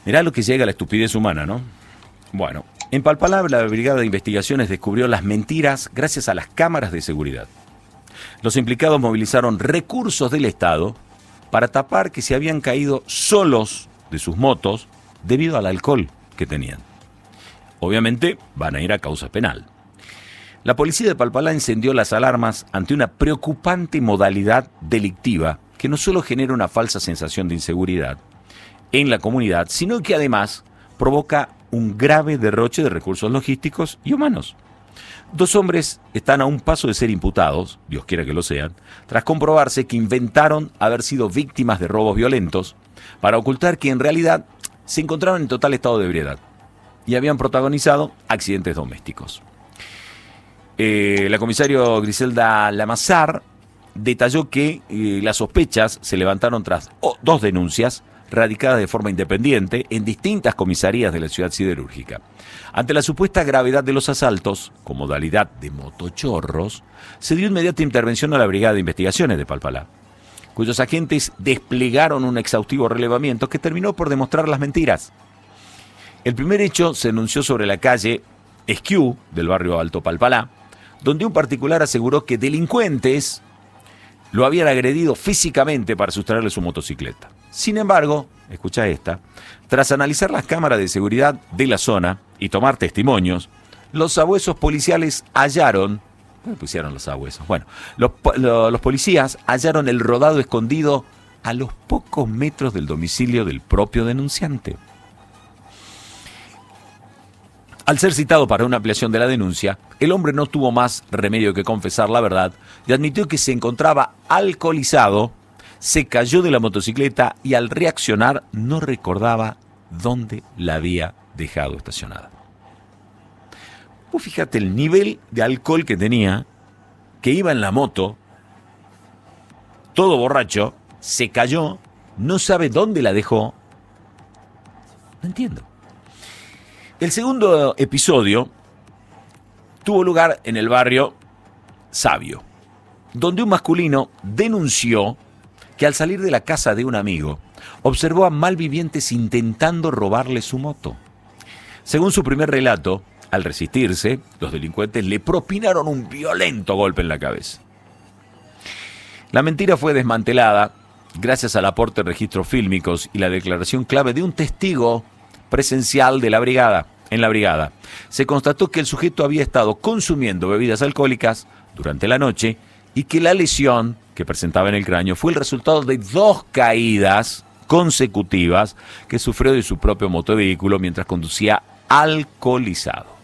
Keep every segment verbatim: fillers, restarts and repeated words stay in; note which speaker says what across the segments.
Speaker 1: Mirá lo que llega a la estupidez humana, ¿no? Bueno, en Palpalá la Brigada de Investigaciones descubrió las mentiras gracias a las cámaras de seguridad. Los implicados movilizaron recursos del Estado para tapar que se habían caído solos de sus motos debido al alcohol que tenían. Obviamente van a ir a causa penal. La policía de Palpalá encendió las alarmas ante una preocupante modalidad delictiva que no solo genera una falsa sensación de inseguridad en la comunidad, sino que además provoca un grave derroche de recursos logísticos y humanos. Dos hombres están a un paso de ser imputados, Dios quiera que lo sean, tras comprobarse que inventaron haber sido víctimas de robos violentos para ocultar que en realidad se encontraban en total estado de ebriedad y habían protagonizado accidentes domésticos. Eh, la comisario Griselda Lamazar detalló que eh, las sospechas se levantaron tras oh, dos denuncias radicadas de forma independiente en distintas comisarías de la ciudad siderúrgica. Ante la supuesta gravedad de los asaltos, con modalidad de motochorros, se dio inmediata intervención a la Brigada de Investigaciones de Palpalá, cuyos agentes desplegaron un exhaustivo relevamiento que terminó por demostrar las mentiras. El primer hecho se denunció sobre la calle Esquiú del barrio Alto Palpalá, donde un particular aseguró que delincuentes lo habían agredido físicamente para sustraerle su motocicleta. Sin embargo, escucha esta, tras analizar las cámaras de seguridad de la zona y tomar testimonios, los sabuesos policiales hallaron, ¿dónde pusieron los sabuesos? Bueno, los, los, los policías hallaron el rodado escondido a los pocos metros del domicilio del propio denunciante. Al ser citado para una ampliación de la denuncia, el hombre no tuvo más remedio que confesar la verdad y admitió que se encontraba alcoholizado, se cayó de la motocicleta y al reaccionar no recordaba dónde la había dejado estacionada. Vos fíjate el nivel de alcohol que tenía, que iba en la moto, todo borracho, se cayó, no sabe dónde la dejó. No entiendo. El segundo episodio tuvo lugar en el barrio Sabio, donde un masculino denunció que al salir de la casa de un amigo, observó a malvivientes intentando robarle su moto. Según su primer relato, al resistirse, los delincuentes le propinaron un violento golpe en la cabeza. La mentira fue desmantelada gracias al aporte de registros fílmicos y la declaración clave de un testigo presencial de la brigada. En la brigada se constató que el sujeto había estado consumiendo bebidas alcohólicas durante la noche y que la lesión que presentaba en el cráneo fue el resultado de dos caídas consecutivas que sufrió de su propio motovehículo mientras conducía alcoholizado.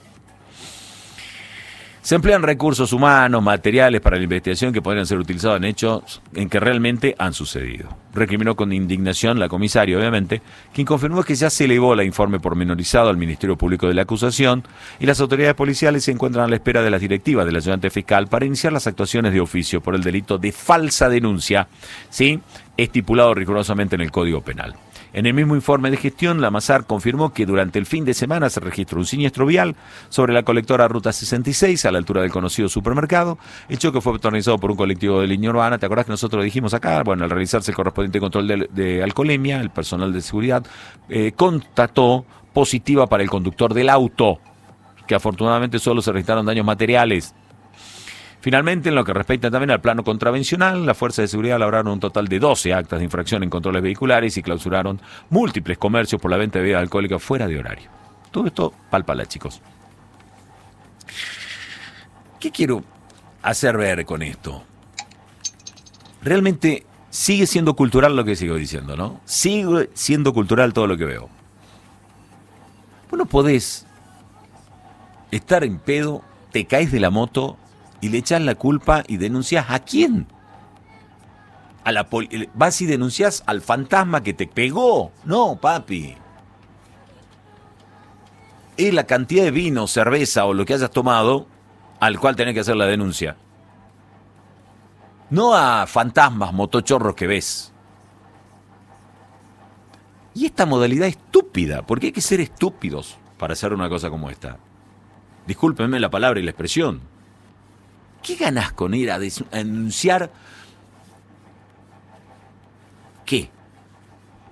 Speaker 1: Se emplean recursos humanos, materiales para la investigación que podrían ser utilizados en hechos en que realmente han sucedido. Recriminó con indignación la comisaria, obviamente, quien confirmó que ya se elevó el informe pormenorizado al Ministerio Público de la acusación y las autoridades policiales se encuentran a la espera de las directivas del ayudante fiscal para iniciar las actuaciones de oficio por el delito de falsa denuncia, ¿sí?, estipulado rigurosamente en el Código Penal. En el mismo informe de gestión, Lamazar confirmó que durante el fin de semana se registró un siniestro vial sobre la colectora Ruta sesenta y seis a la altura del conocido supermercado, hecho que fue protagonizado por un colectivo de línea urbana. ¿Te acordás que nosotros dijimos acá? Bueno, al realizarse el correspondiente control de, de alcoholemia, el personal de seguridad eh, constató positiva para el conductor del auto, que afortunadamente solo se registraron daños materiales. Finalmente, en lo que respecta también al plano contravencional, las fuerzas de seguridad lograron un total de doce actas de infracción en controles vehiculares y clausuraron múltiples comercios por la venta de bebida alcohólica fuera de horario. Todo esto Palpalá, chicos. ¿Qué quiero hacer ver con esto? Realmente sigue siendo cultural lo que sigo diciendo, ¿no? Sigue siendo cultural todo lo que veo. Vos no podés estar en pedo, te caes de la moto y le echás la culpa y denunciás ¿a quién? A la poli- vas y denunciás al fantasma que te pegó. No, papi. Es la cantidad de vino, cerveza o lo que hayas tomado al cual tenés que hacer la denuncia. No a fantasmas, motochorros que ves. Y esta modalidad estúpida, porque hay que ser estúpidos para hacer una cosa como esta. Discúlpenme la palabra y la expresión. ¿Qué ganás con ir a denunciar? ¿Qué?